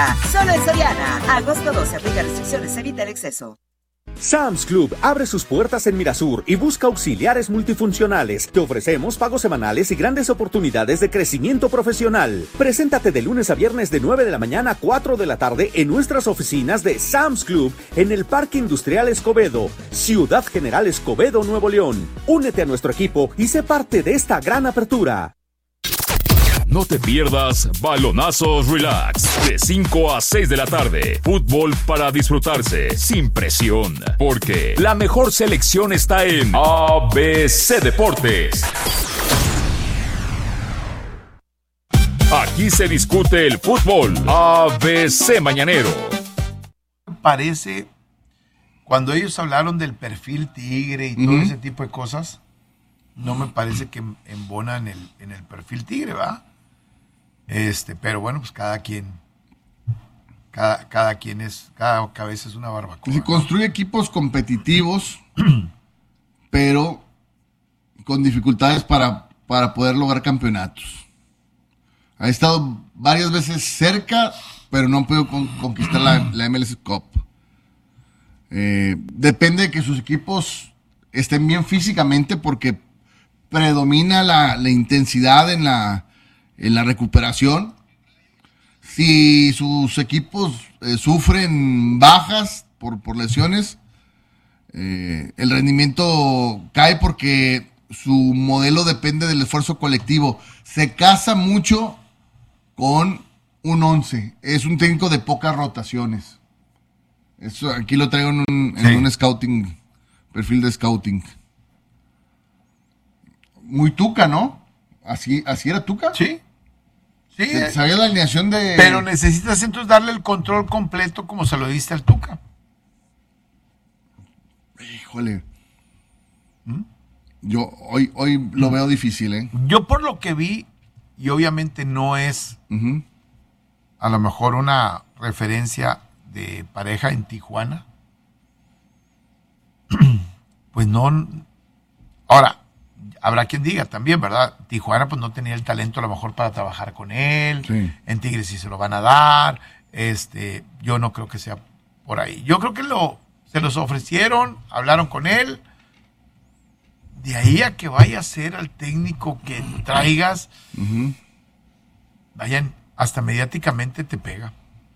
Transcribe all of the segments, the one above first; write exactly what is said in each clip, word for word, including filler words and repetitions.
Solo en Soriana. Agosto doce. Aplica restricciones. Evita el exceso. Sam's Club abre sus puertas en Mirasur y busca auxiliares multifuncionales. Te ofrecemos pagos semanales y grandes oportunidades de crecimiento profesional. Preséntate de lunes a viernes de nueve de la mañana a cuatro de la tarde en nuestras oficinas de Sam's Club en el Parque Industrial Escobedo, Ciudad General Escobedo, Nuevo León. Únete a nuestro equipo y sé parte de esta gran apertura. No te pierdas Balonazos Relax de cinco a seis de la tarde. Fútbol para disfrutarse sin presión, porque la mejor selección está en A B C Deportes. Aquí se discute el fútbol. A B C Mañanero. Parece, cuando ellos hablaron del perfil tigre y todo uh-huh. ese tipo de cosas, no me parece que embona en el, en el perfil tigre, ¿va? Este, pero bueno, pues cada quien, cada, cada quien es, cada cabeza es una barbacoa. Se construye equipos competitivos, pero con dificultades para, para poder lograr campeonatos. Ha estado varias veces cerca, pero no han podido con, conquistar la, la M L S Cup. Eh, depende de que sus equipos estén bien físicamente, porque predomina la, la intensidad en la en la recuperación. Si sus equipos eh, sufren bajas por, por lesiones, eh, el rendimiento cae porque su modelo depende del esfuerzo colectivo. Se casa mucho con un once. Es un técnico de pocas rotaciones. Eso aquí lo traigo en un, en sí. un scouting, perfil de scouting. Muy Tuca, ¿no? Así, así era Tuca. Sí. Sí, sabía la alineación de... Pero necesitas entonces darle el control completo como se lo diste al Tuca. Híjole. ¿Mm? Yo hoy, hoy lo veo difícil, ¿eh? Yo por lo que vi, y obviamente no es uh-huh. a lo mejor una referencia de pareja en Tijuana, pues no... Ahora... Habrá quien diga también, ¿verdad? Tijuana pues no tenía el talento a lo mejor para trabajar con él. Sí. En Tigres sí se lo van a dar. Este, yo no creo que sea por ahí. Yo creo que lo, se los ofrecieron, hablaron con él. De ahí a que vaya a ser al técnico que traigas, uh-huh. vayan, hasta mediáticamente te pega.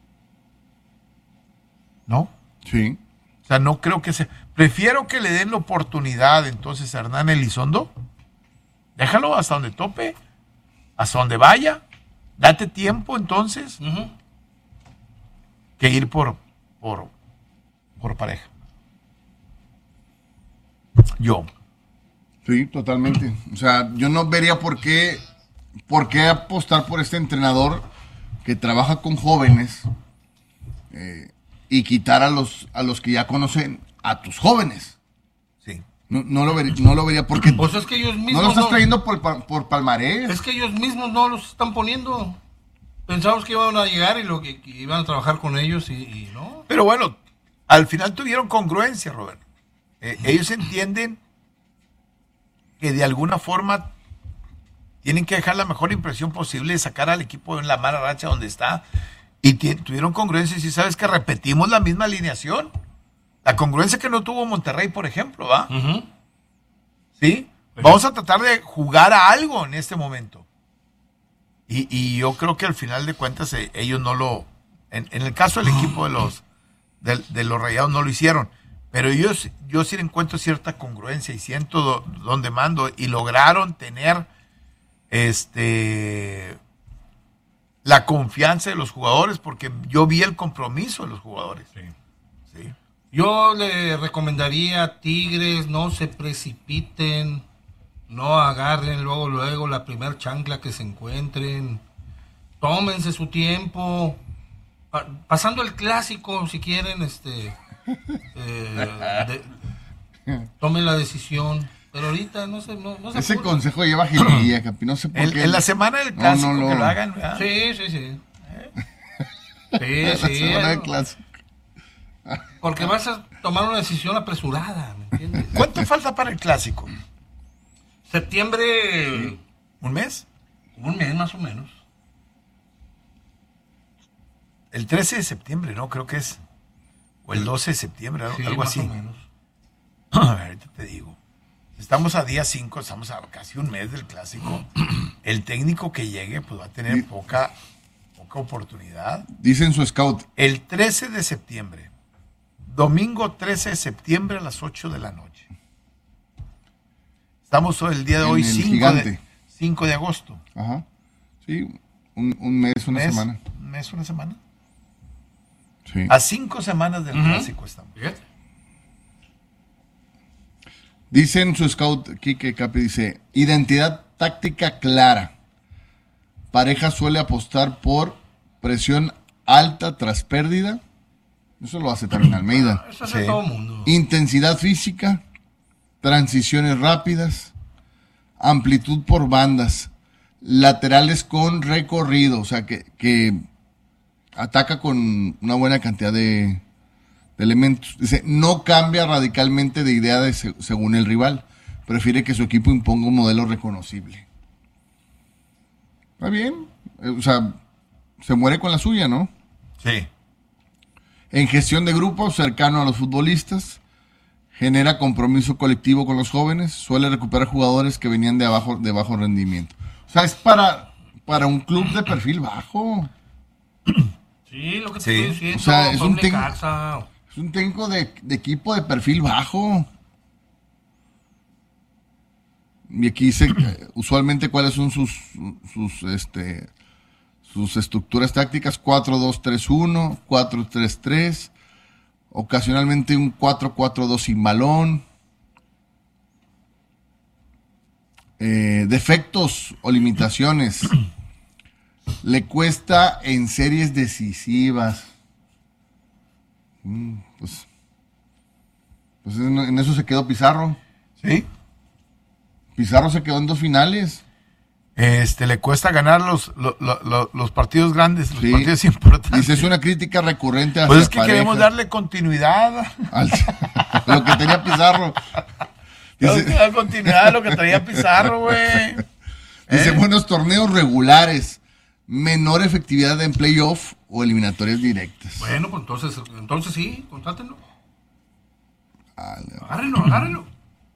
¿No? Sí. O sea, no creo que se... Prefiero que le den la oportunidad entonces a Hernán Elizondo. Déjalo hasta donde tope, hasta donde vaya. Date tiempo entonces. Uh-huh. Que ir por, por, por pareja. Yo. Sí, totalmente. O sea, yo no vería por qué, por qué apostar por este entrenador que trabaja con jóvenes eh, y quitar a los, a los que ya conocen a tus jóvenes. Sí. No, no, lo, vería, no lo vería porque... Pues es que ellos mismos... No lo estás no, trayendo por, por palmarés. Es que ellos mismos no los están poniendo. Pensamos que iban a llegar y lo que, que iban a trabajar con ellos y, y no. Pero bueno, al final tuvieron congruencia, Robert. Eh, ellos entienden que de alguna forma tienen que dejar la mejor impresión posible de sacar al equipo en la mala racha donde está. Y t- tuvieron congruencia. Y si sabes que repetimos la misma alineación. La congruencia que no tuvo Monterrey, por ejemplo, ¿va? Uh-huh. ¿Sí? Pero... Vamos a tratar de jugar a algo en este momento. Y, y yo creo que al final de cuentas eh, ellos no lo... En, en el caso del equipo de los de, de los Rayados no lo hicieron. Pero ellos, yo sí encuentro cierta congruencia y siento do, donde mando. Y lograron tener este la confianza de los jugadores porque yo vi el compromiso de los jugadores. Sí. Sí. Yo le recomendaría a Tigres, no se precipiten, no agarren luego, luego la primer chancla que se encuentren, tómense su tiempo, pa- pasando el clásico si quieren, este, eh, de, tomen la decisión, pero ahorita no se, no, no se Ese apura. consejo lleva jiribilla, Capi, no sé por En, qué. en la semana del clásico no, no, que no. lo hagan, ¿verdad? Sí, sí, sí. ¿Eh? Sí, La sí. semana del ¿no? clásico. Porque vas a tomar una decisión apresurada, ¿me entiendes? ¿Cuánto falta para el clásico? Septiembre, ¿Un mes? un mes más o menos. el trece de septiembre, ¿no? Creo que es. O el doce de septiembre, Sí, algo más así. o menos. Ahorita te digo. Estamos a día cinco, estamos a casi un mes del clásico. El técnico que llegue pues va a tener poca, poca oportunidad. Dice en su scout. El trece de septiembre. Domingo trece de septiembre a las ocho de la noche. Estamos el día de En hoy, el cinco Gigante. de, cinco de agosto. Ajá. Sí, un, un mes, una mes, semana. Un mes, una semana. Sí. A cinco semanas del Ujú. clásico estamos. Fíjate. Dice en su scout, Quique Capi, dice, identidad táctica clara. Pareja suele apostar por presión alta tras pérdida. Eso lo hace también Almeida. Eso hace Sí. todo el mundo. Intensidad física, transiciones rápidas, amplitud por bandas, laterales con recorrido, o sea, que, que ataca con una buena cantidad de, de elementos. Dice, no cambia radicalmente de idea de se- según el rival, prefiere que su equipo imponga un modelo reconocible. Está bien, eh, o sea, se muere con la suya, ¿no? Sí. En gestión de grupos, cercano a los futbolistas, genera compromiso colectivo con los jóvenes, suele recuperar jugadores que venían de abajo, de bajo rendimiento. O sea, es para, para un club de perfil bajo. Sí, lo que te Sí. estoy diciendo. O sea, es son un tec- Necaxa. Es un técnico de, de equipo de perfil bajo. Y aquí dice eh, usualmente cuáles son sus, sus, este, sus estructuras tácticas: cuatro dos tres uno, cuatro tres tres, ocasionalmente un cuatro cuatro dos sin balón. Eh, defectos o limitaciones. Le cuesta en series decisivas. Mm, pues, pues en, en eso se quedó Pizarro. Sí. Pizarro se quedó en dos finales. Este, le cuesta ganar los, lo- lo- lo- los partidos grandes, los Sí. partidos importantes. Dice, es una crítica recurrente hacia Pues es que Pareja, queremos darle continuidad. al- lo que tenía Pizarro. Tenemos que Dice, dar continuidad a lo que traía Pizarro, güey. dice, ¿Eh? buenos torneos regulares, menor efectividad en playoff o eliminatorias directas. Bueno, pues entonces, entonces sí, contrátenlo. Ah, no. Agárrenlo, agárrenlo.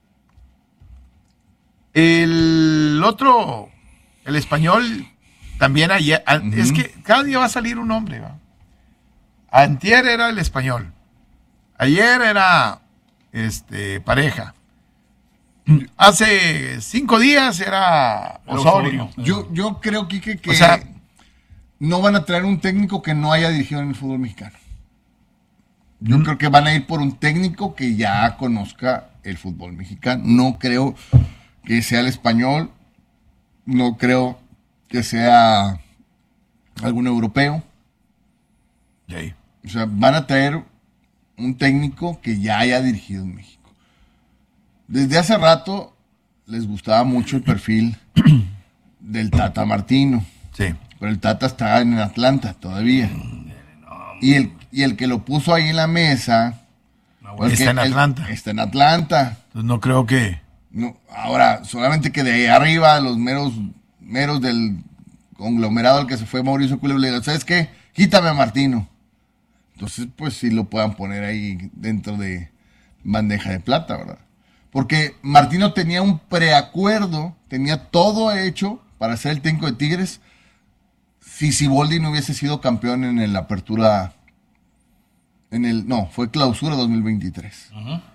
El otro, el español, también ayer, a- es que cada día va a salir un nombre, ¿va? Antier era el español. Ayer era este Pareja. Hace cinco días era Osorio. Osorio. Yo, yo creo, Quique, que O sea- no van a traer un técnico que no haya dirigido en el fútbol mexicano. Yo creo que van a ir por un técnico que ya conozca el fútbol mexicano. No creo que sea el español. No creo que sea algún europeo. Sí. O sea, van a traer un técnico que ya haya dirigido en México. Desde hace rato les gustaba mucho el perfil del Tata Martino. Sí. Pero el Tata está en Atlanta todavía. Y el, y el que lo puso ahí en la mesa. o el Está que- en el- Atlanta. está en Atlanta. Entonces no creo que. No, ahora, solamente que de ahí arriba, los meros, meros del conglomerado al que se fue Mauricio Culebro, le digan, ¿sabes qué? Quítame a Martino. Entonces, pues sí lo puedan poner ahí dentro de bandeja de plata, ¿verdad? Porque Martino tenía un preacuerdo, tenía todo hecho para ser el técnico de Tigres si Siboldi no hubiese sido campeón en el Apertura, en el, no, fue Clausura dos mil veintitrés.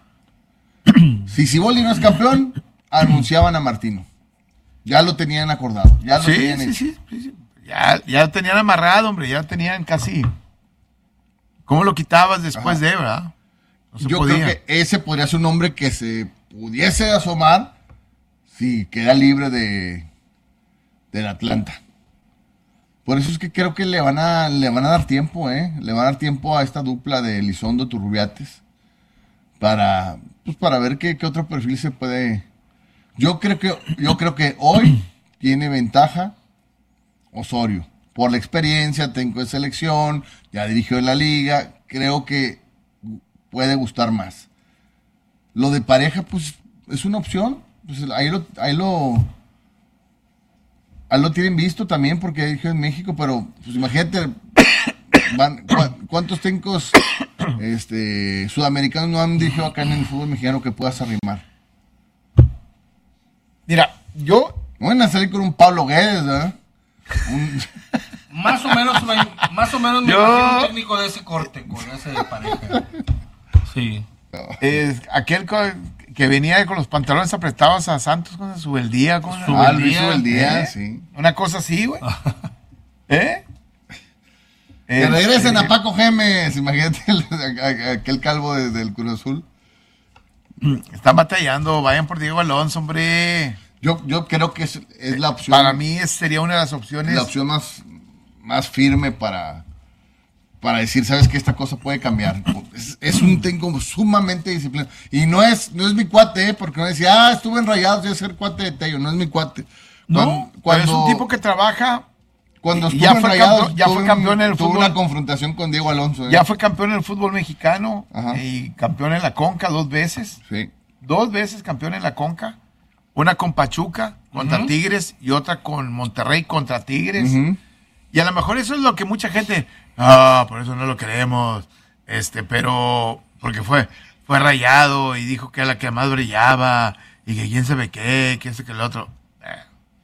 Si Siboldi no es campeón, anunciaban a Martino. Ya lo tenían acordado, ya lo Sí, tenían sí, hecho. sí, sí, sí. Ya, ya tenían amarrado, hombre. Ya tenían casi. ¿Cómo lo quitabas después Ajá. de, verdad? No se Yo podía. creo que ese podría ser un hombre que se pudiese asomar si queda libre de del Atlanta. Por eso es que creo que le van a le van a dar tiempo, ¿eh? Le van a dar tiempo a esta dupla de Elizondo Turrubiates para pues para ver qué, qué otro perfil se puede. Yo creo que yo creo que hoy tiene ventaja Osorio por la experiencia, técnico de selección, ya dirigió en la liga, creo que puede gustar más. Lo de Pareja, pues, es una opción. Pues ahí lo, ahí lo, ahí lo tienen visto también porque dirigió en México, pero pues imagínate van, ¿cu- ¿cuántos técnicos este, sudamericanos no han dirigido acá en el fútbol mexicano que puedas arrimar? Mira, yo... Van a salir con un Pablo Guedes, ¿verdad? Un... Más o menos, me, más o menos me Yo- imagino un técnico de ese corte, con ese pareja. Sí. Es aquel co- que venía con los pantalones apretados a Santos con su día, con Su- Ah, Luis Subeldía, Subeldía, ¿Eh? sí. Una cosa así, güey. ¿Eh? Que Eh, regresen eh, a Paco Gémez, imagínate el- a- a- aquel calvo de- del Cruz Azul. Están batallando, vayan por Diego Alonso, hombre. Yo, yo creo que es, es la opción. Para mí es- sería una de las opciones. la opción más, más firme para, para decir, sabes que esta cosa puede cambiar. Es, es un técnico sumamente disciplinado. Y no es, no es mi cuate, ¿eh? Porque no decía, ah, estuve en Rayados, yo ser cuate de Tello. No es mi cuate. No, pero es un tipo que trabaja. Cuando y estuvo ya en fue Rayados, campeón- ya tuvo fue un- campeón en el tuvo fútbol. una confrontación con Diego Alonso. ¿eh? Ya fue campeón en el fútbol mexicano. Ajá. Y campeón en la Conca dos veces. Sí. Dos veces campeón en la Conca. Una con Pachuca contra Ujú. Tigres y otra con Monterrey contra Tigres. Ujú. Y a lo mejor eso es lo que mucha gente, ah, por eso no lo queremos, este, pero, porque fue, fue rayado y dijo que era la que más brillaba y que quién sabe qué, que este que el otro. Eh.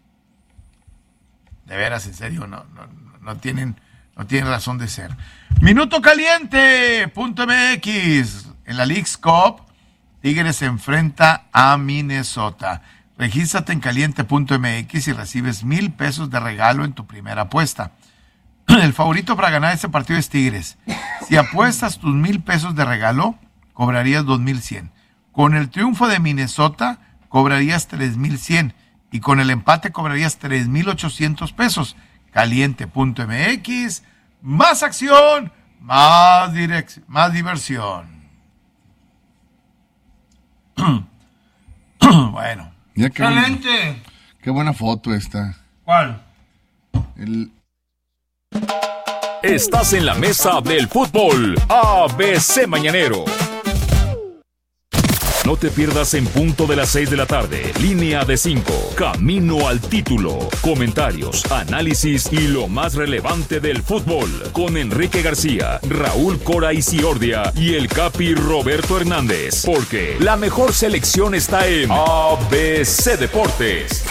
De veras, en serio, no, no, no tienen, no tienen razón de ser. Minuto caliente, punto M X, en la Leagues Cup, Tigres se enfrenta a Minnesota. Regístrate en caliente punto M X y recibes mil pesos de regalo en tu primera apuesta. El favorito para ganar este partido es Tigres. Si apuestas tus mil pesos de regalo, cobrarías dos mil cien. Con el triunfo de Minnesota, cobrarías tres mil cien. Y con el empate, cobrarías tres mil ochocientos pesos. caliente punto M X. Más acción, más, direc- más diversión. Bueno. Mira qué, buen- Excelente. qué buena foto esta. ¿Cuál? El, Estás en la mesa del fútbol A B C Mañanero. No te pierdas en punto de las seis de la tarde. Línea de cinco. Camino al título. Comentarios, análisis y lo más relevante del fútbol. Con Enrique García, Raúl Cora Isiordia y el Capi Roberto Hernández. Porque la mejor selección está en A B C Deportes.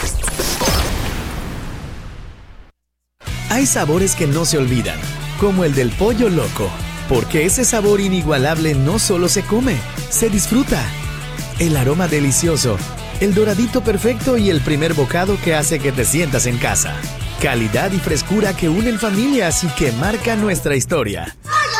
Hay sabores que no se olvidan, como el del pollo loco, porque ese sabor inigualable no solo se come, se disfruta. El aroma delicioso, el doradito perfecto y el primer bocado que hace que te sientas en casa. Calidad y frescura que unen familias y que marcan nuestra historia.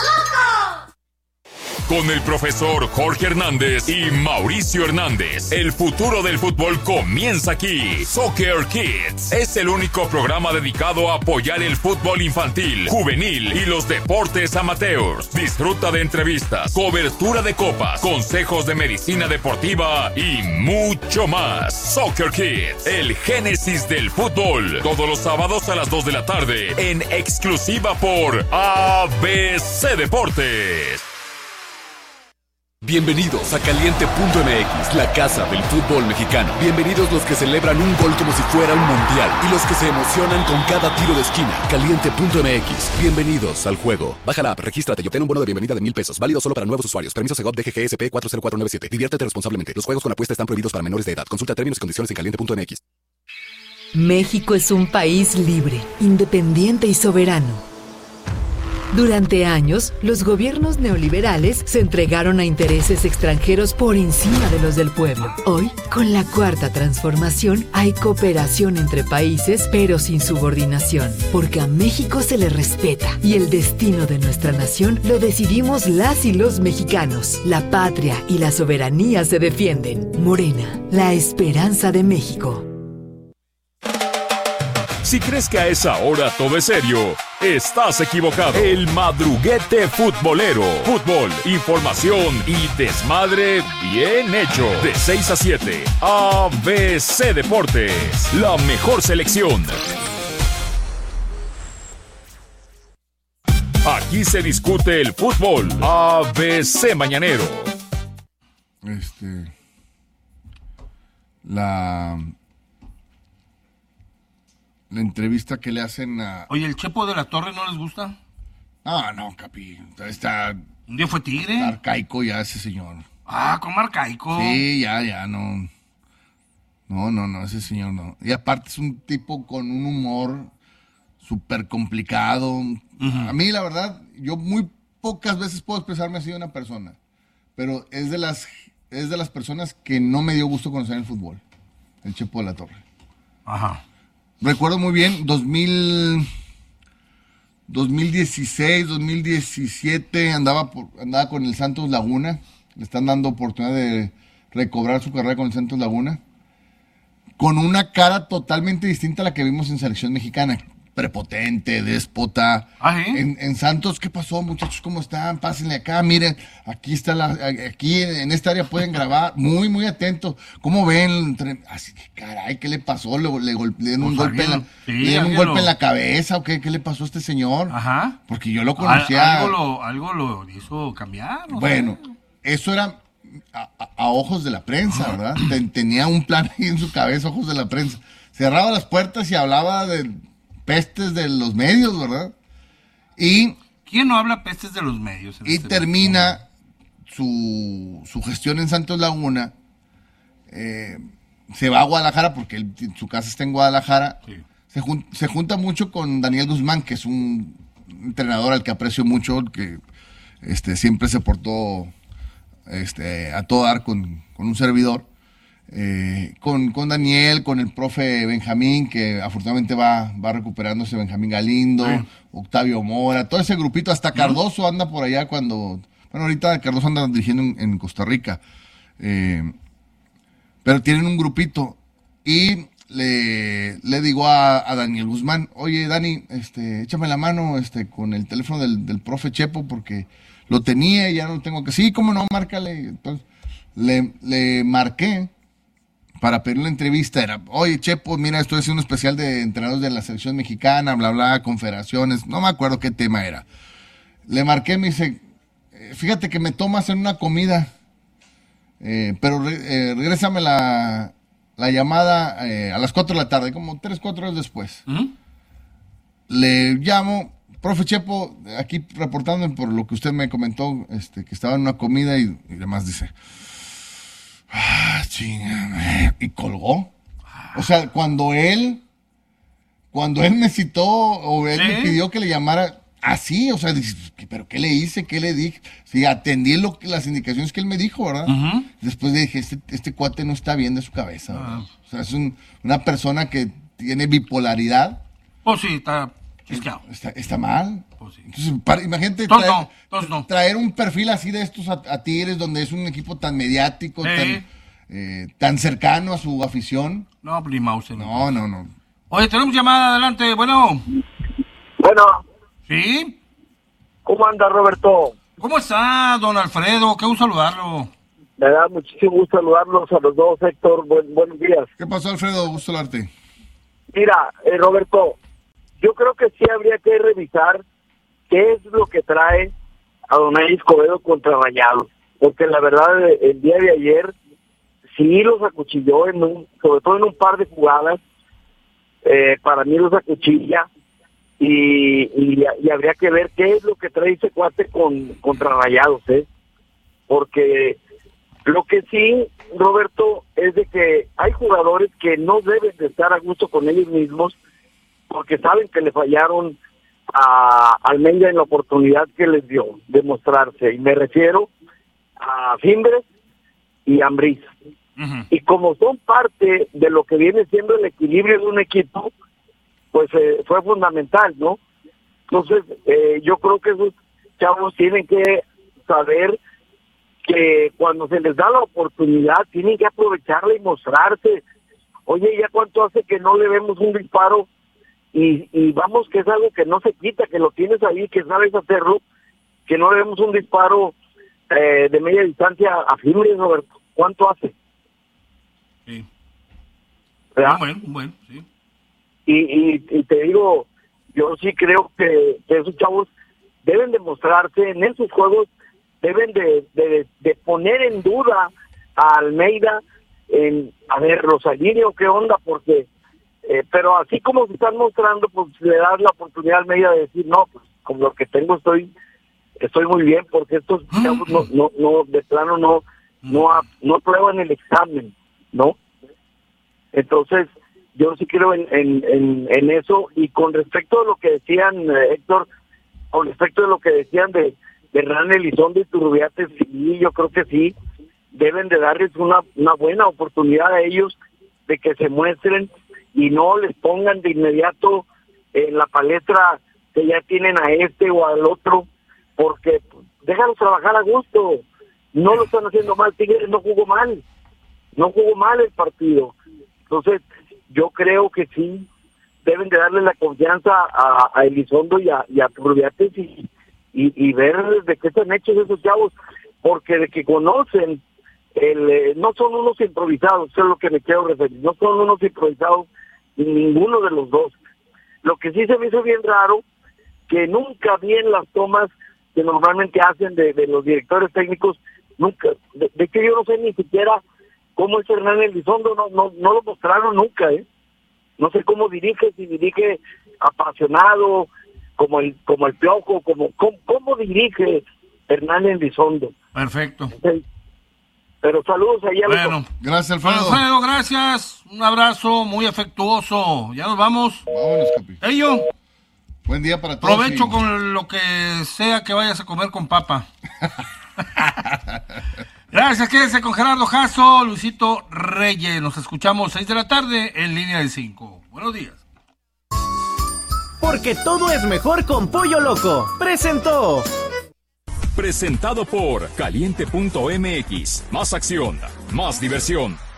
Con el profesor Jorge Hernández y Mauricio Hernández, el futuro del fútbol comienza aquí. Soccer Kids es el único programa dedicado a apoyar el fútbol infantil, juvenil y los deportes amateurs. Disfruta de entrevistas, cobertura de copas, consejos de medicina deportiva y mucho más. Soccer Kids, el génesis del fútbol. Todos los sábados a las dos de la tarde en exclusiva por A B C Deportes. Bienvenidos a Caliente punto M X, la casa del fútbol mexicano. Bienvenidos los que celebran un gol como si fuera un mundial y los que se emocionan con cada tiro de esquina. Caliente punto M X, bienvenidos al juego. Baja la app, regístrate y obtén un bono de bienvenida de mil pesos, válido solo para nuevos usuarios. Permiso Segov D G G S P cuatro cero cuatro nueve siete. Diviértete responsablemente. Los juegos con apuesta están prohibidos para menores de edad. Consulta términos y condiciones en caliente punto M X. México es un país libre, independiente y soberano. Durante años, los gobiernos neoliberales se entregaron a intereses extranjeros por encima de los del pueblo. Hoy, con la cuarta transformación, hay cooperación entre países, pero sin subordinación, porque a México se le respeta y el destino de nuestra nación lo decidimos las y los mexicanos. La patria y la soberanía se defienden. Morena, la esperanza de México. Si crees que a esa hora todo es serio, estás equivocado. El madruguete futbolero. Fútbol, información y desmadre bien hecho. De seis a siete, A B C Deportes. La mejor selección. Aquí se discute el fútbol. A B C Mañanero. este, la, la entrevista que le hacen a... Oye, ¿el Chepo de la Torre no les gusta? No, no, Capi. Está. ¿Un día fue Tigre? Está arcaico ya ese señor. Ah, ¿cómo arcaico? Sí, ya, ya, no. No, no, no, ese señor no. Y aparte es un tipo con un humor súper complicado. Uh-huh. A mí, la verdad, yo muy pocas veces puedo expresarme así de una persona. Pero es de las, es de las personas que no me dio gusto conocer en el fútbol. El Chepo de la Torre. Ajá. Recuerdo muy bien, dos mil, dos mil dieciséis, dos mil diecisiete, andaba, por, andaba con el Santos Laguna. Le están dando oportunidad de recobrar su carrera con el Santos Laguna. Con una cara totalmente distinta a la que vimos en Selección Mexicana. Prepotente, déspota. ¿Ah, ¿sí? en, en Santos, ¿qué pasó, muchachos? ¿Cómo están? Pásenle acá, miren, aquí está la, aquí en esta área pueden grabar. Muy, muy atentos. ¿Cómo ven? Así que, caray, ¿qué le pasó? ¿Le, le, le dieron un, golpe en, la, sí, ¿le dieron un golpe en la cabeza o qué? ¿Qué le pasó a este señor? Ajá. Porque yo lo conocía. Algo lo, algo lo hizo cambiar. ¿No? Bueno, eso era a, a, a ojos de la prensa, ¿verdad? Ten, tenía un plan ahí en su cabeza, ojos de la prensa. Cerraba las puertas y hablaba de pestes de los medios, ¿verdad? Y ¿quién no habla pestes de los medios? Y este termina su, su gestión en Santos Laguna, eh, se va a Guadalajara porque él, su casa está en Guadalajara, sí. se, jun, se junta mucho con Daniel Guzmán, que es un entrenador al que aprecio mucho, que este, siempre se portó este, a todo dar con, con un servidor. Eh, con, con Daniel, con el profe Benjamín, que afortunadamente va, va recuperándose, Benjamín Galindo, sí. Octavio Mora, todo ese grupito, hasta Cardoso anda por allá cuando, bueno, ahorita Cardoso anda dirigiendo en, en Costa Rica, eh, pero tienen un grupito, y le, le digo a, a Daniel Guzmán, oye Dani, este, échame la mano este, con el teléfono del, del profe Chepo, porque lo tenía y ya no lo tengo que, sí, cómo no, márcale. Entonces le, le marqué para pedir la entrevista. Era, oye Chepo, mira, estoy haciendo un especial de entrenadores de la selección mexicana, bla bla, confederaciones, no me acuerdo qué tema era. Le marqué, me dice, fíjate que me tomas en una comida, eh, pero re, eh, regrésame la, la llamada eh, a las cuatro de la tarde, como tres, cuatro horas después. ¿Mm? Le llamo, profe Chepo, aquí reportándome por lo que usted me comentó, este, que estaba en una comida y, y demás, dice, ah, chinga, y colgó. O sea, cuando él, cuando él me citó o él ¿sí? me pidió que le llamara así, o sea, pero ¿qué le hice? ¿Qué le dije? Sí, atendí lo, las indicaciones que él me dijo, ¿verdad? Uh-huh. Después le dije, este, este cuate no está bien de su cabeza, ¿verdad? Uh-huh. O sea, es un, una persona que tiene bipolaridad. Pues sí, está chisqueado. Está, está mal. Pues sí. Entonces, para, imagínate Entonces traer, no, entonces no. traer un perfil así de estos a, a Tigres, donde es un equipo tan mediático, sí. tan, eh, tan cercano a su afición. No, Blimause. No, no, no. Oye, tenemos llamada, adelante, bueno. Bueno. ¿Sí? ¿Cómo anda, Roberto? ¿Cómo está, don Alfredo? Qué gusto saludarlo. Me da muchísimo gusto saludarlos a los dos, Héctor. Buen, buenos días. ¿Qué pasó, Alfredo? Gusto saludarte. Mira, eh, Roberto, yo creo que sí habría que revisar qué es lo que trae a Donay Escobedo contra Rayados. Porque la verdad, el día de ayer sí los acuchilló, en un, sobre todo en un par de jugadas. Eh, para mí los acuchilla. Y, y, y habría que ver qué es lo que trae ese cuate con contra Rayados, ¿eh? Porque lo que sí, Roberto, es de que hay jugadores que no deben de estar a gusto con ellos mismos porque saben que le fallaron a Almeida en la oportunidad que les dio de mostrarse. Y me refiero a Fimbres y a Ambriz. Uh-huh. Y como son parte de lo que viene siendo el equilibrio de un equipo, pues eh, fue fundamental, ¿no? Entonces, eh, yo creo que esos chavos tienen que saber que cuando se les da la oportunidad, tienen que aprovecharla y mostrarse. Oye, ¿ya cuánto hace que no le vemos un disparo? Y, y vamos, que es algo que no se quita, que lo tienes ahí, que sabes hacerlo, que no le vemos un disparo eh, de media distancia a Fimbres, Roberto. ¿Cuánto hace? Sí. ¿Verdad? Bueno, bueno, sí. Y, y, y te digo, yo sí creo que, que esos chavos deben demostrarse en esos juegos, deben de, de, de poner en duda a Almeida, en, a ver, Rosalinho, ¿qué onda? Porque, eh, pero así como se están mostrando, pues le das la oportunidad a Almeida de decir, no, pues con lo que tengo estoy estoy muy bien, porque estos chavos no, no, no, de plano no, no, a- no aprueban el examen, ¿no? Entonces, yo sí creo en, en, en, en eso. Y con respecto a lo que decían, eh, Héctor, con respecto a lo que decían de, de Hernán Elizondo y Turrubiate, sí, yo creo que sí, deben de darles una, una buena oportunidad a ellos de que se muestren y no les pongan de inmediato en la palestra que ya tienen a este o al otro, porque déjalos trabajar a gusto. No lo están haciendo mal. Tigres no jugó mal, no jugó mal el partido. Entonces, yo creo que sí deben de darle la confianza a, a Elizondo y a, y a Turrubiates y, y, y ver de qué están hechos esos chavos, porque de que conocen, el, eh, no son unos improvisados, eso es lo que me quiero referir, no son unos improvisados ninguno de los dos. Lo que sí se me hizo bien raro, que nunca vi en las tomas que normalmente hacen de, de los directores técnicos, nunca, de, de que yo no sé ni siquiera cómo es Hernán Elizondo, no, no, no lo mostraron nunca, ¿eh? No sé cómo dirige, si dirige apasionado, como el, como el Piojo, como, cómo, cómo dirige Hernán Elizondo. Perfecto. Sí. Pero saludos allá. Bueno, gracias, Alfredo. Alfredo, gracias. Un abrazo muy afectuoso. Ya nos vamos. Vámonos, Capi. Ello. Buen día para todos. Provecho y- con lo que sea que vayas a comer con papa. Gracias, quédense con Gerardo Jasso, Luisito Reyes. Nos escuchamos seis de la tarde en Línea de cinco. Buenos días. Porque todo es mejor con Pollo Loco. Presentó. Presentado por caliente punto m x. Más acción, más diversión.